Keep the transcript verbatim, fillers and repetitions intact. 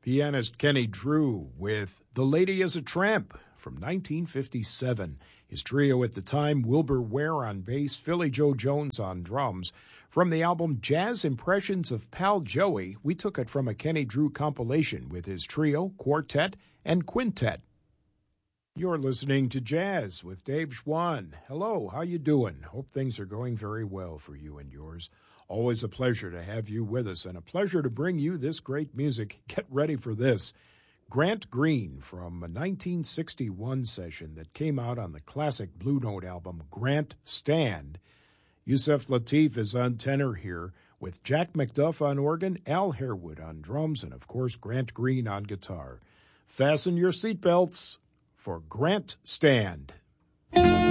Pianist Kenny Drew with The Lady is a Tramp from nineteen fifty-seven. His trio at the time, Wilbur Ware on bass, Philly Joe Jones on drums. From the album Jazz Impressions of Pal Joey, we took it from a Kenny Drew compilation with his trio, quartet, and quintet. You're listening to Jazz with Dave Schwann. Hello, how you doing? Hope things are going very well for you and yours. Always a pleasure to have you with us and a pleasure to bring you this great music. Get ready for this. Grant Green from a nineteen sixty-one session that came out on the classic Blue Note album Grant Stand. Yusef Lateef is on tenor here with Jack McDuff on organ, Al Harewood on drums, and of course Grant Green on guitar. Fasten your seatbelts for Grant Stand.